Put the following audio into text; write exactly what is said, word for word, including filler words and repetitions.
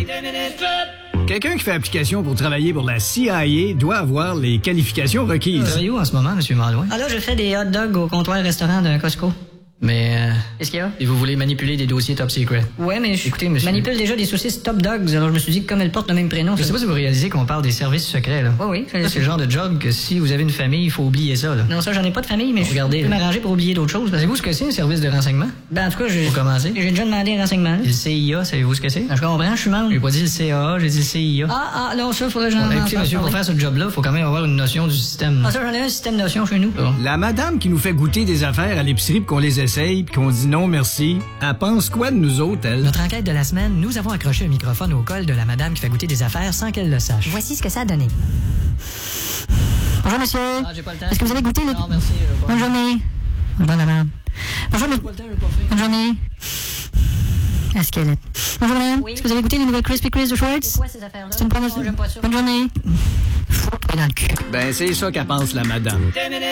Quelqu'un qui fait application pour travailler pour la C I A doit avoir les qualifications requises. Vous travaillez où en ce moment, M. Malouin? Ah là, je fais des hot dogs au comptoir restaurant d'un Costco. Mais... Euh, Qu'est-ce qu'il y a? et vous voulez manipuler des dossiers top secret? Ouais, mais je Écoutez, monsieur- manipule déjà des saucisses Top Dogs, alors je me suis dit que comme elles portent le même prénom... Je sais pas si vous réalisez qu'on parle des services secrets, là. Oui, oui. Ça, c'est le genre de job que si vous avez une famille, il faut oublier ça, là. Non, ça, j'en ai pas de famille, mais Regardez, je peux là. m'arranger pour oublier d'autres choses. Parce que... Savez-vous ce que c'est, un service de renseignement? Ben, en tout cas, j'ai... Pour commencer. J'ai déjà demandé un renseignement. là. Le C I A, savez-vous ce que c'est? Ben, je comprends, je suis membre. J'ai pas dit le C A A, j'ai dit le C I A. Ah, ah, non, ça, faudrait que j'en Bon, m'en écoutez, fasse monsieur, pour parler. faire ce job-là, il faut quand même avoir une notion du système. Ah, ça, j'en ai un système de notion chez nous. Bon. La madame qui nous fait goûter des affaires à l'épicerie pis qu'on les essaye pis qu'on dit non merci, elle pense quoi de nous autres, elle? Notre enquête de la semaine, nous avons accroché un microphone au col de la madame qui fait goûter des affaires sans qu'elle le sache. Voici ce que ça a donné. Bonjour, monsieur. Ah, j'ai pas le temps. Est-ce que vous avez goûté le... Non, merci. euh, Bonne journée. Bonne madame. Bonjour, monsieur. pas le temps, je vais pas faire. Bonne journée. Est-ce qu'elle est... Bonjour, madame. Oui. Est-ce que vous avez goûté les nouvelles Crispy Chris de Schwartz? C'est quoi ces affaires-là? C'est une promotion. Non, j'aime pas ça. Bonne journée. Fou, dans le cul. Ben, c'est ça qu'elle pense, la madame.